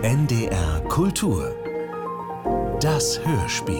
NDR Kultur. Das Hörspiel.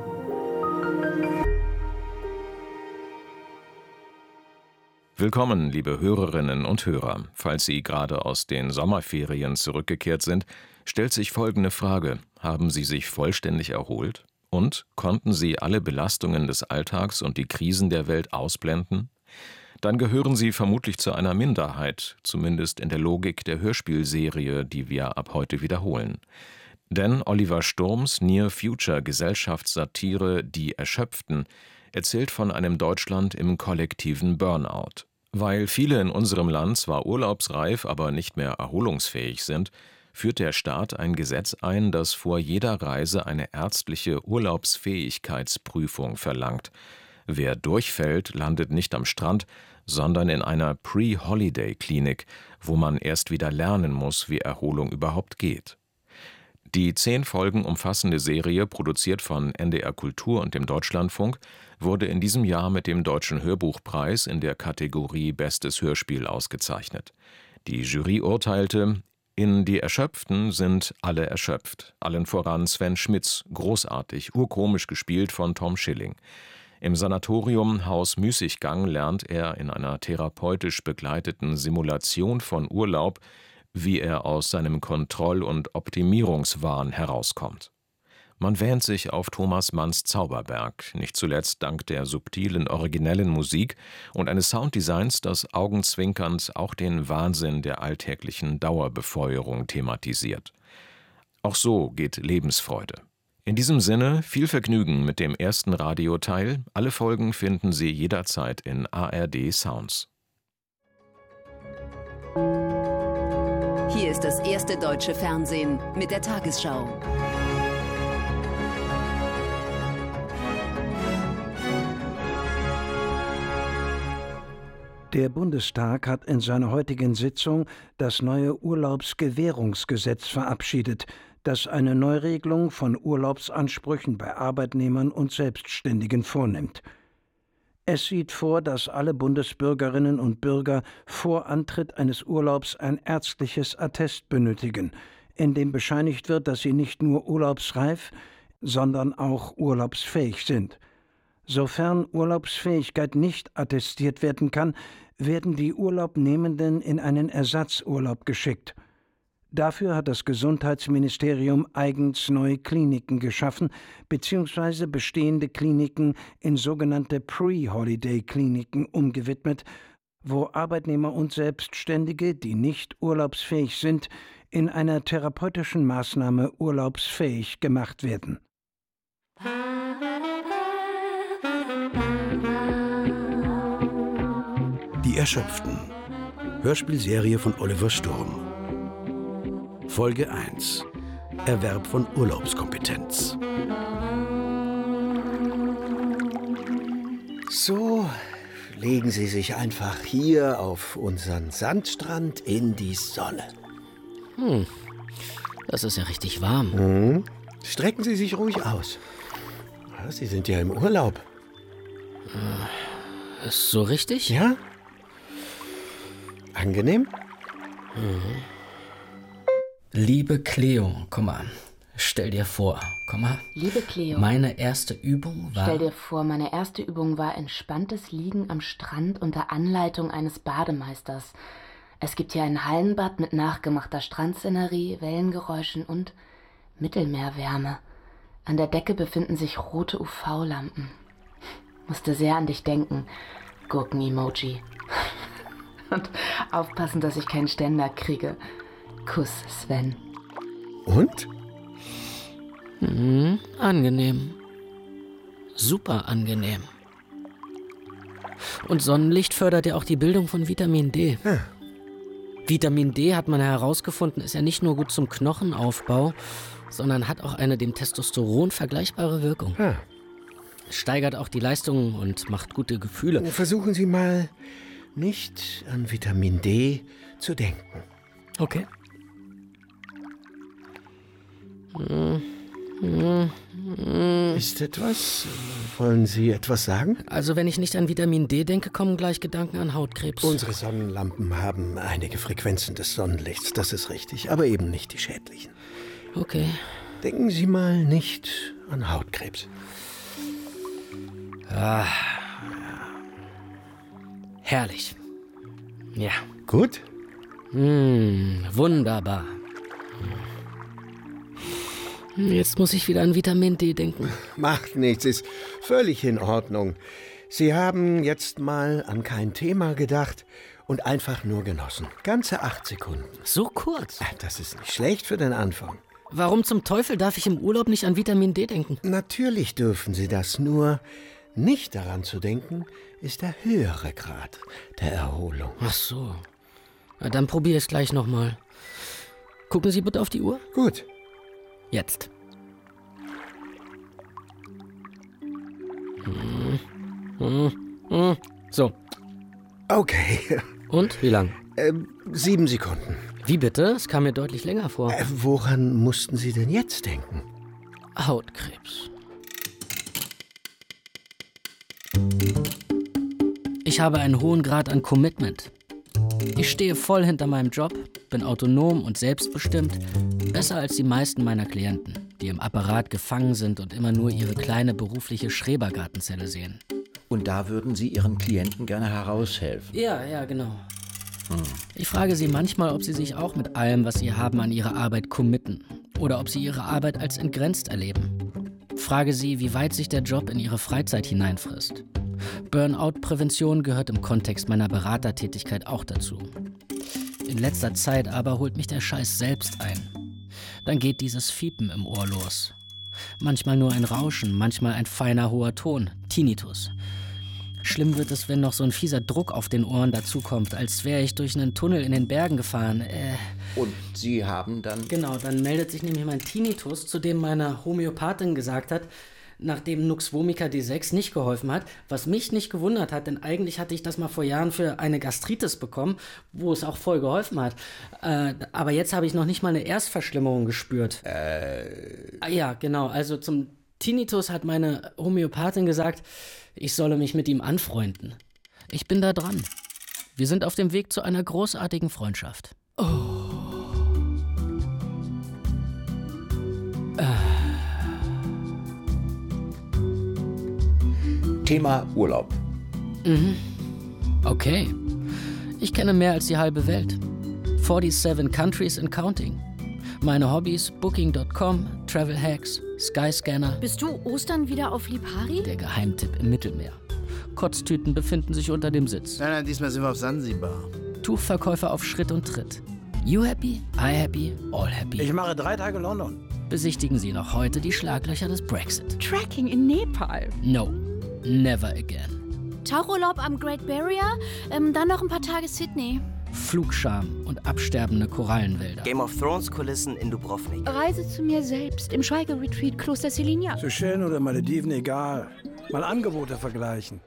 Willkommen, liebe Hörerinnen und Hörer. Falls Sie gerade aus den Sommerferien zurückgekehrt sind, stellt sich folgende Frage: Haben Sie sich vollständig erholt? Und konnten Sie alle Belastungen des Alltags und die Krisen der Welt ausblenden? Dann gehören Sie vermutlich zu einer Minderheit, zumindest in der Logik der Hörspielserie, die wir ab heute wiederholen. Denn Oliver Sturms Near-Future-Gesellschaftssatire »Die Erschöpften« erzählt von einem Deutschland im kollektiven Burnout. Weil viele in unserem Land zwar urlaubsreif, aber nicht mehr erholungsfähig sind, führt der Staat ein Gesetz ein, das vor jeder Reise eine ärztliche Urlaubsfähigkeitsprüfung verlangt. Wer durchfällt, landet nicht am Strand, sondern in einer Pre-Holiday-Klinik, wo man erst wieder lernen muss, wie Erholung überhaupt geht. Die 10 Folgen umfassende Serie, produziert von NDR Kultur und dem Deutschlandfunk, wurde in diesem Jahr mit dem Deutschen Hörbuchpreis in der Kategorie Bestes Hörspiel ausgezeichnet. Die Jury urteilte: In Die Erschöpften sind alle erschöpft. Allen voran Sven Schmitz, großartig, urkomisch gespielt von Tom Schilling. Im Sanatorium Haus Müßiggang lernt er in einer therapeutisch begleiteten Simulation von Urlaub, wie er aus seinem Kontroll- und Optimierungswahn herauskommt. Man wähnt sich auf Thomas Manns Zauberberg, nicht zuletzt dank der subtilen, originellen Musik und eines Sounddesigns, das augenzwinkernd auch den Wahnsinn der alltäglichen Dauerbefeuerung thematisiert. Auch so geht Lebensfreude. In diesem Sinne viel Vergnügen mit dem ersten Radioteil. Alle Folgen finden Sie jederzeit in ARD Sounds. Hier ist das erste deutsche Fernsehen mit der Tagesschau. Der Bundestag hat in seiner heutigen Sitzung das neue Urlaubsgewährungsgesetz verabschiedet, das eine Neuregelung von Urlaubsansprüchen bei Arbeitnehmern und Selbstständigen vornimmt. Es sieht vor, dass alle Bundesbürgerinnen und Bürger vor Antritt eines Urlaubs ein ärztliches Attest benötigen, in dem bescheinigt wird, dass sie nicht nur urlaubsreif, sondern auch urlaubsfähig sind. Sofern Urlaubsfähigkeit nicht attestiert werden kann, werden die Urlaubnehmenden in einen Ersatzurlaub geschickt. Dafür hat das Gesundheitsministerium eigens neue Kliniken geschaffen, beziehungsweise bestehende Kliniken in sogenannte Pre-Holiday-Kliniken umgewidmet, wo Arbeitnehmer und Selbstständige, die nicht urlaubsfähig sind, in einer therapeutischen Maßnahme urlaubsfähig gemacht werden. Die Erschöpften. Hörspielserie von Oliver Sturm. Folge 1. Erwerb von Urlaubskompetenz. So, legen Sie sich einfach hier auf unseren Sandstrand in die Sonne. Das ist ja richtig warm. Strecken Sie sich ruhig aus. Ja, Sie sind ja im Urlaub. Ist so richtig? Ja? Angenehm? Liebe Cleo, komm mal, stell dir vor, komm mal. Liebe Cleo, Meine erste Übung war... stell dir vor, meine erste Übung war entspanntes Liegen am Strand unter Anleitung eines Bademeisters. Es gibt hier ein Hallenbad mit nachgemachter Strandszenerie, Wellengeräuschen und Mittelmeerwärme. An der Decke befinden sich rote UV-Lampen. Musste sehr an dich denken, Gurken-Emoji. Und aufpassen, dass ich keinen Ständer kriege. Kuss, Sven. Und? Angenehm. Super angenehm. Und Sonnenlicht fördert ja auch die Bildung von Vitamin D. Vitamin D, hat man herausgefunden, ist ja nicht nur gut zum Knochenaufbau, sondern hat auch eine dem Testosteron vergleichbare Wirkung. Steigert auch die Leistung und macht gute Gefühle. Versuchen Sie mal, nicht an Vitamin D zu denken. Okay. Ist etwas? Wollen Sie etwas sagen? Also wenn ich nicht an Vitamin D denke, kommen gleich Gedanken an Hautkrebs. Unsere Sonnenlampen haben einige Frequenzen des Sonnenlichts, das ist richtig, aber eben nicht die schädlichen. Okay. Denken Sie mal nicht an Hautkrebs. Ah. Herrlich. Ja. Gut? Wunderbar. Jetzt muss ich wieder an Vitamin D denken. Macht nichts, ist völlig in Ordnung. Sie haben jetzt mal an kein Thema gedacht und einfach nur genossen. Ganze 8 Sekunden. So kurz? Das ist nicht schlecht für den Anfang. Warum zum Teufel darf ich im Urlaub nicht an Vitamin D denken? Natürlich dürfen Sie das, nur nicht daran zu denken, ist der höhere Grad der Erholung. Ach so. Na, dann probiere ich es gleich nochmal. Gucken Sie bitte auf die Uhr. Gut. Jetzt. So. Okay. Und? Wie lang? 7 Sekunden. Wie bitte? Es kam mir deutlich länger vor. Woran mussten Sie denn jetzt denken? Hautkrebs. Ich habe einen hohen Grad an Commitment. Ich stehe voll hinter meinem Job, bin autonom und selbstbestimmt, besser als die meisten meiner Klienten, die im Apparat gefangen sind und immer nur ihre kleine berufliche Schrebergartenzelle sehen. Und da würden Sie Ihren Klienten gerne heraushelfen? Ja, genau. Ich frage sie manchmal, ob sie sich auch mit allem, was sie haben, an ihre Arbeit committen oder ob sie ihre Arbeit als entgrenzt erleben. Frage sie, wie weit sich der Job in ihre Freizeit hineinfrisst. Burnout-Prävention gehört im Kontext meiner Beratertätigkeit auch dazu. In letzter Zeit aber holt mich der Scheiß selbst ein. Dann geht dieses Fiepen im Ohr los. Manchmal nur ein Rauschen, manchmal ein feiner hoher Ton, Tinnitus. Schlimm wird es, wenn noch so ein fieser Druck auf den Ohren dazukommt, als wäre ich durch einen Tunnel in den Bergen gefahren. Und Sie haben dann... Genau, dann meldet sich nämlich mein Tinnitus, zu dem meine Homöopathin gesagt hat, nachdem Nux Vomica D6 nicht geholfen hat, was mich nicht gewundert hat, denn eigentlich hatte ich das mal vor Jahren für eine Gastritis bekommen, wo es auch voll geholfen hat. Aber jetzt habe ich noch nicht mal eine Erstverschlimmerung gespürt. Ja, genau, also zum Tinnitus hat meine Homöopathin gesagt, ich solle mich mit ihm anfreunden. Ich bin da dran. Wir sind auf dem Weg zu einer großartigen Freundschaft. Thema Urlaub. Okay. Ich kenne mehr als die halbe Welt. 47 countries and counting. Meine Hobbys: Booking.com, Travel Hacks, Skyscanner. Bist du Ostern wieder auf Lipari? Der Geheimtipp im Mittelmeer. Kotztüten befinden sich unter dem Sitz. Nein, diesmal sind wir auf Sansibar. Tuchverkäufer auf Schritt und Tritt. You happy, I happy, all happy. Ich mache 3 Tage London. Besichtigen Sie noch heute die Schlaglöcher des Brexit. Tracking in Nepal. No, never again. Tauchurlaub am Great Barrier, dann noch ein paar Tage Sydney. Flugscham und absterbende Korallenwälder. Game of Thrones Kulissen in Dubrovnik. Reise zu mir selbst im Schweigeretreat Kloster Selinia. Seychellen oder Malediven, egal. Mal Angebote vergleichen.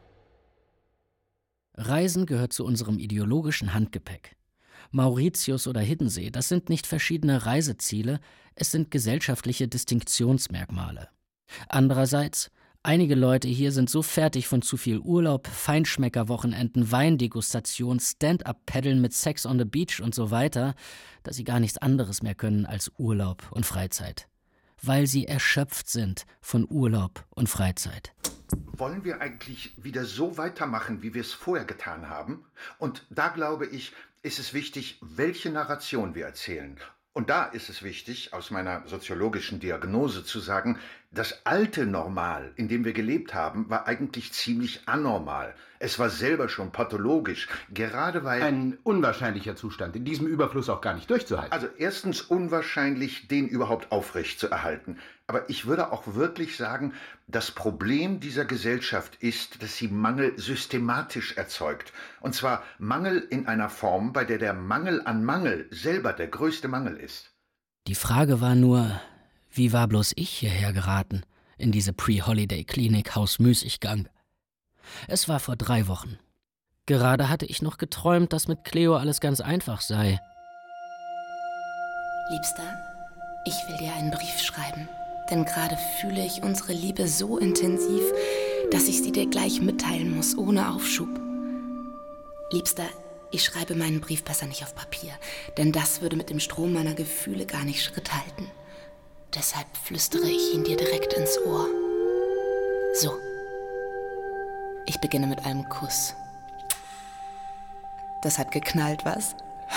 Reisen gehört zu unserem ideologischen Handgepäck. Mauritius oder Hiddensee, das sind nicht verschiedene Reiseziele, es sind gesellschaftliche Distinktionsmerkmale. Andererseits, einige Leute hier sind so fertig von zu viel Urlaub, Feinschmeckerwochenenden, Weindegustation, Stand-up-Paddeln mit Sex on the Beach und so weiter, dass sie gar nichts anderes mehr können als Urlaub und Freizeit. Weil sie erschöpft sind von Urlaub und Freizeit. Wollen wir eigentlich wieder so weitermachen, wie wir es vorher getan haben? Und da glaube ich, ist es wichtig, welche Narration wir erzählen. Und da ist es wichtig, aus meiner soziologischen Diagnose zu sagen, das alte Normal, in dem wir gelebt haben, war eigentlich ziemlich anormal. Es war selber schon pathologisch, gerade weil... Ein unwahrscheinlicher Zustand, in diesem Überfluss auch gar nicht durchzuhalten. Also erstens unwahrscheinlich, den überhaupt aufrecht zu erhalten. Aber ich würde auch wirklich sagen, das Problem dieser Gesellschaft ist, dass sie Mangel systematisch erzeugt. Und zwar Mangel in einer Form, bei der Mangel an Mangel selber der größte Mangel ist. Die Frage war nur, wie war bloß ich hierher geraten, in diese Pre-Holiday-Klinik Haus Müßiggang? Es war vor 3 Wochen. Gerade hatte ich noch geträumt, dass mit Cleo alles ganz einfach sei. Liebster, ich will dir einen Brief schreiben. Denn gerade fühle ich unsere Liebe so intensiv, dass ich sie dir gleich mitteilen muss, ohne Aufschub. Liebster, ich schreibe meinen Brief besser nicht auf Papier, denn das würde mit dem Strom meiner Gefühle gar nicht Schritt halten. Deshalb flüstere ich ihn dir direkt ins Ohr. So. Ich beginne mit einem Kuss. Das hat geknallt, was?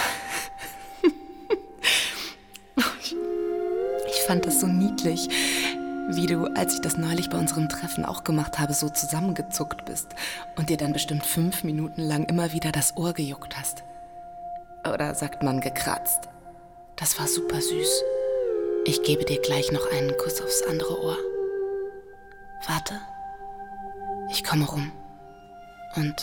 Ich fand das so niedlich, wie du, als ich das neulich bei unserem Treffen auch gemacht habe, so zusammengezuckt bist und dir dann bestimmt 5 Minuten lang immer wieder das Ohr gejuckt hast. Oder sagt man gekratzt. Das war super süß. Ich gebe dir gleich noch einen Kuss aufs andere Ohr. Warte. Ich komme rum. Und...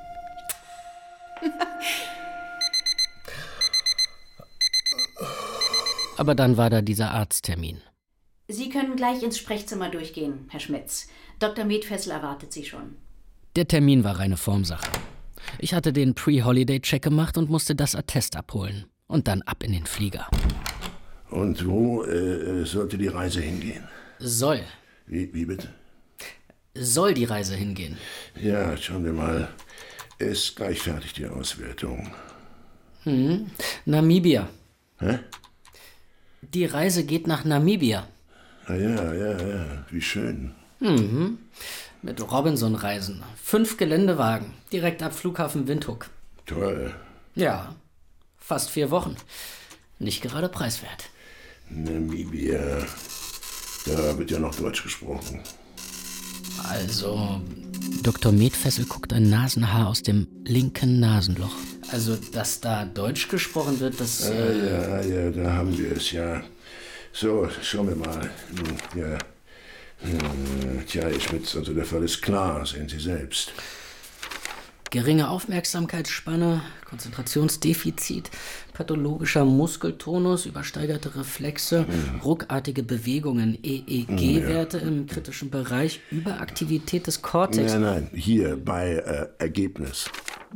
Aber dann war da dieser Arzttermin. Sie können gleich ins Sprechzimmer durchgehen, Herr Schmitz. Dr. Medfessel erwartet Sie schon. Der Termin war reine Formsache. Ich hatte den Pre-Holiday-Check gemacht und musste das Attest abholen. Und dann ab in den Flieger. Und wo sollte die Reise hingehen? Soll. Wie bitte? Soll die Reise hingehen. Ja, schauen wir mal. Ist gleich fertig, die Auswertung. Namibia. Hä? Die Reise geht nach Namibia. Ja. Wie schön. Mit Robinson-Reisen. 5 Geländewagen. Direkt ab Flughafen Windhoek. Toll. Ja. Fast 4 Wochen. Nicht gerade preiswert. Namibia. Da wird ja noch Deutsch gesprochen. Also, Dr. Medfessel guckt ein Nasenhaar aus dem linken Nasenloch. Also, dass da Deutsch gesprochen wird, das... Ja, da haben wir es, ja. So, schauen wir mal. Ja. Tja, Herr Schmitz, also der Fall ist klar, sehen Sie selbst. Geringe Aufmerksamkeitsspanne, Konzentrationsdefizit, pathologischer Muskeltonus, übersteigerte Reflexe, ruckartige Bewegungen, EEG-Werte im kritischen Bereich, Überaktivität des Kortex. Nein, hier bei Ergebnis.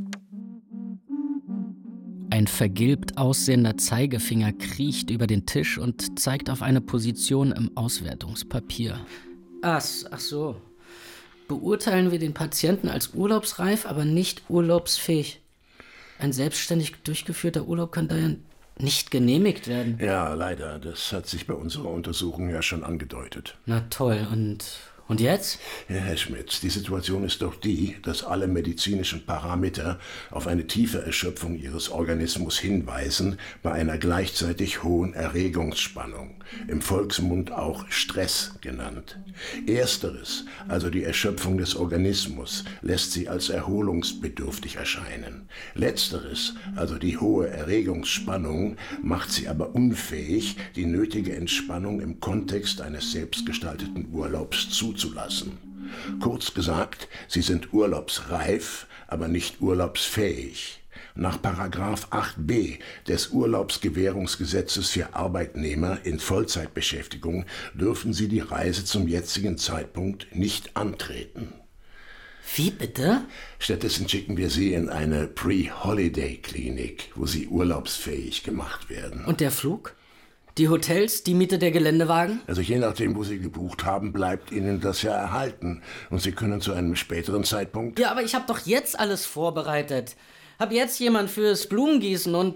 Ein vergilbt aussehender Zeigefinger kriecht über den Tisch und zeigt auf eine Position im Auswertungspapier. Ach so. Beurteilen wir den Patienten als urlaubsreif, aber nicht urlaubsfähig. Ein selbstständig durchgeführter Urlaub kann daher nicht genehmigt werden. Ja, leider. Das hat sich bei unserer Untersuchung ja schon angedeutet. Na toll. Und jetzt? Ja, Herr Schmitz, die Situation ist doch die, dass alle medizinischen Parameter auf eine tiefe Erschöpfung Ihres Organismus hinweisen, bei einer gleichzeitig hohen Erregungsspannung, im Volksmund auch Stress genannt. Ersteres, also die Erschöpfung des Organismus, lässt Sie als erholungsbedürftig erscheinen. Letzteres, also die hohe Erregungsspannung, macht Sie aber unfähig, die nötige Entspannung im Kontext eines selbstgestalteten Urlaubs zuzulassen. Kurz gesagt, Sie sind urlaubsreif, aber nicht urlaubsfähig. Nach § 8b des Urlaubsgewährungsgesetzes für Arbeitnehmer in Vollzeitbeschäftigung dürfen Sie die Reise zum jetzigen Zeitpunkt nicht antreten. Wie bitte? Stattdessen schicken wir Sie in eine Pre-Holiday-Klinik, wo Sie urlaubsfähig gemacht werden. Und der Flug? Die Hotels, die Miete der Geländewagen? Also je nachdem, wo Sie gebucht haben, bleibt Ihnen das ja erhalten. Und Sie können zu einem späteren Zeitpunkt... Ja, aber ich habe doch jetzt alles vorbereitet. Hab jetzt jemand fürs Blumengießen und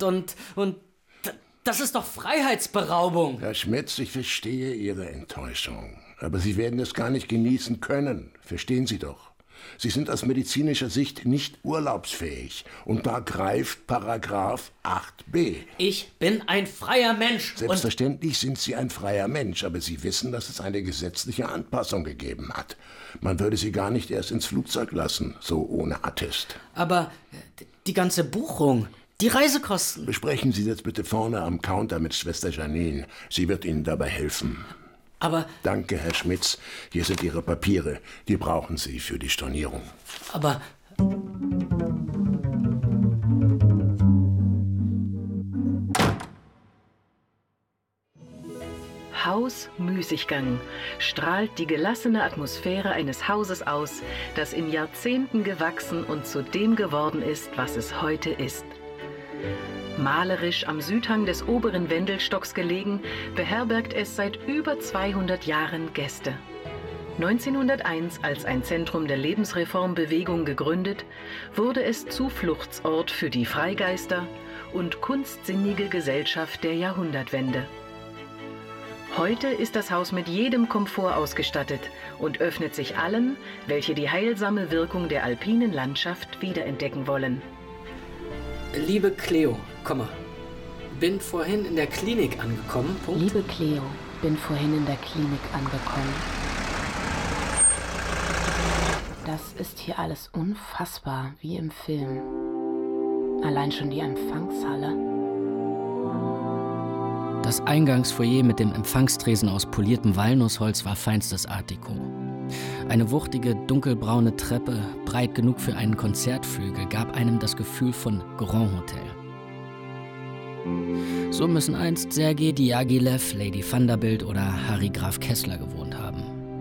das ist doch Freiheitsberaubung. Herr Schmitz, ich verstehe Ihre Enttäuschung. Aber Sie werden es gar nicht genießen können. Verstehen Sie doch. Sie sind aus medizinischer Sicht nicht urlaubsfähig. Und da greift § 8b. Ich bin ein freier Mensch. Selbstverständlich sind Sie ein freier Mensch, aber Sie wissen, dass es eine gesetzliche Anpassung gegeben hat. Man würde Sie gar nicht erst ins Flugzeug lassen, so ohne Attest. Aber die ganze Buchung, die Reisekosten. Besprechen Sie das bitte vorne am Counter mit Schwester Janine. Sie wird Ihnen dabei helfen. Aber... Danke, Herr Schmitz. Hier sind Ihre Papiere. Die brauchen Sie für die Stornierung. Aber... Haus Müßiggang strahlt die gelassene Atmosphäre eines Hauses aus, das in Jahrzehnten gewachsen und zu dem geworden ist, was es heute ist. Malerisch am Südhang des oberen Wendelstocks gelegen, beherbergt es seit über 200 Jahren Gäste. 1901 als ein Zentrum der Lebensreformbewegung gegründet, wurde es Zufluchtsort für die Freigeister und kunstsinnige Gesellschaft der Jahrhundertwende. Heute ist das Haus mit jedem Komfort ausgestattet und öffnet sich allen, welche die heilsame Wirkung der alpinen Landschaft wiederentdecken wollen. Liebe Cleo, komm mal. Bin vorhin in der Klinik angekommen. Punkt. Liebe Cleo, bin vorhin in der Klinik angekommen. Das ist hier alles unfassbar, wie im Film. Allein schon die Empfangshalle. Das Eingangsfoyer mit dem Empfangstresen aus poliertem Walnussholz war feinstes Art Deco. Eine wuchtige, dunkelbraune Treppe, breit genug für einen Konzertflügel, gab einem das Gefühl von Grand Hotel. So müssen einst Sergei Diaghilev, Lady Vanderbilt oder Harry Graf Kessler gewohnt haben.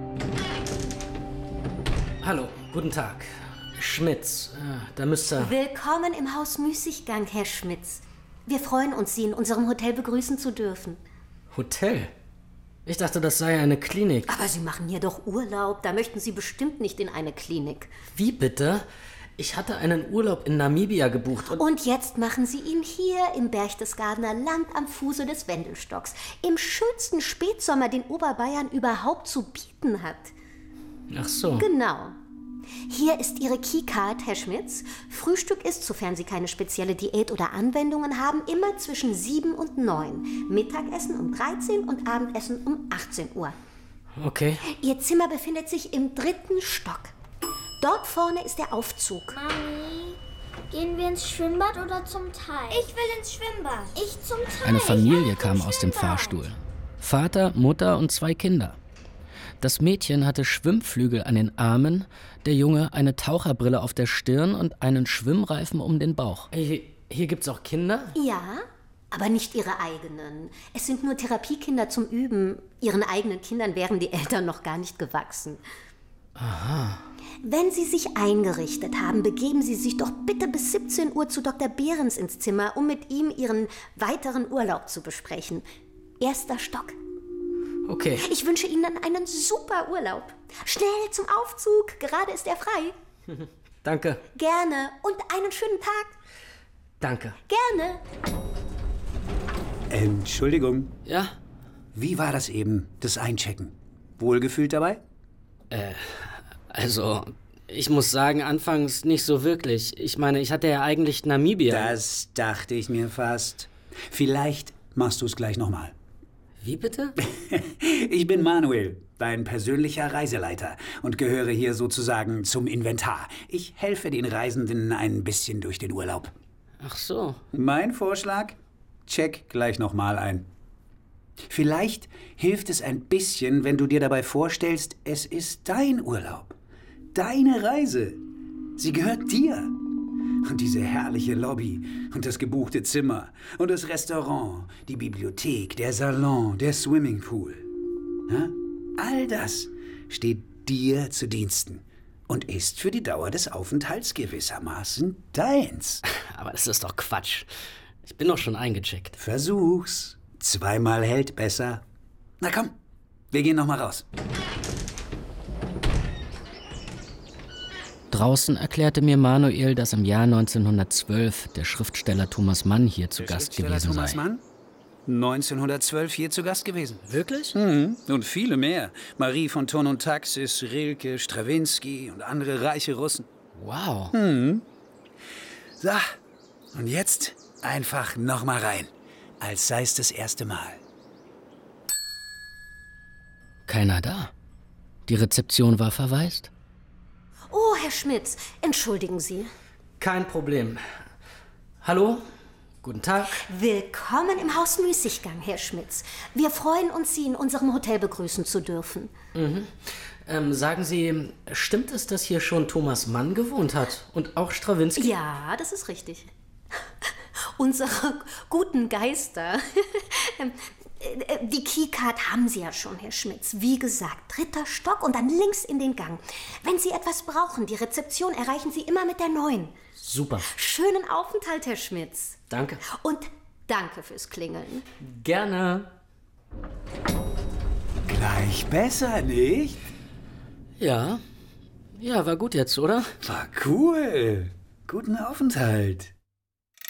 Hallo, guten Tag. Schmitz, da müsste... Willkommen im Haus Müßiggang, Herr Schmitz. Wir freuen uns, Sie in unserem Hotel begrüßen zu dürfen. Hotel? Ich dachte, das sei eine Klinik. Aber Sie machen hier doch Urlaub. Da möchten Sie bestimmt nicht in eine Klinik. Wie bitte? Ich hatte einen Urlaub in Namibia gebucht und jetzt machen Sie ihn hier im Berchtesgadener Land am Fuße des Wendelstocks. Im schönsten Spätsommer, den Oberbayern überhaupt zu bieten hat. Ach so. Genau. Hier ist Ihre Keycard, Herr Schmitz. Frühstück ist, sofern Sie keine spezielle Diät oder Anwendungen haben, immer zwischen 7 und 9. Mittagessen um 13 und Abendessen um 18 Uhr. Okay. Ihr Zimmer befindet sich im 3. Stock. Dort vorne ist der Aufzug. Mami, gehen wir ins Schwimmbad oder zum Teich? Ich will ins Schwimmbad. Ich zum Teich. Eine Familie kam aus dem Fahrstuhl. Vater, Mutter und 2 Kinder. Das Mädchen hatte Schwimmflügel an den Armen, der Junge eine Taucherbrille auf der Stirn und einen Schwimmreifen um den Bauch. Hier gibt's auch Kinder? Ja, aber nicht Ihre eigenen. Es sind nur Therapiekinder zum Üben. Ihren eigenen Kindern wären die Eltern noch gar nicht gewachsen. Aha. Wenn Sie sich eingerichtet haben, begeben Sie sich doch bitte bis 17 Uhr zu Dr. Behrens ins Zimmer, um mit ihm Ihren weiteren Urlaub zu besprechen. 1. Stock. Okay. Ich wünsche Ihnen einen super Urlaub. Schnell zum Aufzug, gerade ist er frei. Danke. Gerne und einen schönen Tag. Danke. Gerne. Entschuldigung. Ja? Wie war das eben, das Einchecken? Wohlgefühlt dabei? Also, ich muss sagen, anfangs nicht so wirklich. Ich meine, ich hatte ja eigentlich Namibia. Das dachte ich mir fast. Vielleicht machst du es gleich nochmal. Wie bitte? Ich bin Manuel, dein persönlicher Reiseleiter und gehöre hier sozusagen zum Inventar. Ich helfe den Reisenden ein bisschen durch den Urlaub. Ach so. Mein Vorschlag? Check gleich nochmal ein. Vielleicht hilft es ein bisschen, wenn du dir dabei vorstellst, es ist dein Urlaub. Deine Reise. Sie gehört dir. Und diese herrliche Lobby und das gebuchte Zimmer und das Restaurant, die Bibliothek, der Salon, der Swimmingpool. Ja? All das steht dir zu Diensten und ist für die Dauer des Aufenthalts gewissermaßen deins. Aber das ist doch Quatsch. Ich bin doch schon eingecheckt. Versuch's. 2-mal hält besser. Na komm, wir gehen noch mal raus. Draußen erklärte mir Manuel, dass im Jahr 1912 der Schriftsteller Thomas Mann hier zu Gast gewesen sei. Thomas Mann? 1912 hier zu Gast gewesen. Wirklich? Mhm. Und viele mehr. Marie von Thurn und Taxis, Rilke, Strawinsky und andere reiche Russen. Wow. Mhm. So, und jetzt einfach noch mal rein. Als sei es das erste Mal. Keiner da. Die Rezeption war verwaist. Oh, Herr Schmitz, entschuldigen Sie. Kein Problem. Hallo? Guten Tag. Willkommen im Haus Müßiggang, Herr Schmitz. Wir freuen uns, Sie in unserem Hotel begrüßen zu dürfen. Mhm. Sagen Sie, stimmt es, dass hier schon Thomas Mann gewohnt hat? Und auch Strawinsky? Ja, das ist richtig. Unsere guten Geister. Die Keycard haben Sie ja schon, Herr Schmitz. Wie gesagt, 3. Stock und dann links in den Gang. Wenn Sie etwas brauchen, die Rezeption erreichen Sie immer mit der 9. Super. Schönen Aufenthalt, Herr Schmitz. Danke. Und danke fürs Klingeln. Gerne. Gleich besser, nicht? Ja. Ja, war gut jetzt, oder? War cool. Guten Aufenthalt.